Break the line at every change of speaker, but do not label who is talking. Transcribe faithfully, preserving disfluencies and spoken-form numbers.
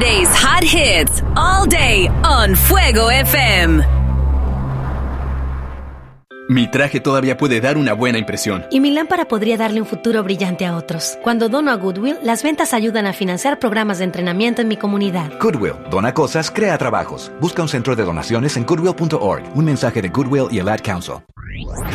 Saturday's hot hits all day on Fuego F M.
Mi traje todavía puede dar una buena impresión.
Y mi lámpara podría darle un futuro brillante a otros. Cuando dono a Goodwill, las ventas ayudan a financiar programas de entrenamiento en mi comunidad.
Goodwill. Dona cosas, crea trabajos. Busca un centro de donaciones en goodwill punto org. Un mensaje de Goodwill y el Ad Council.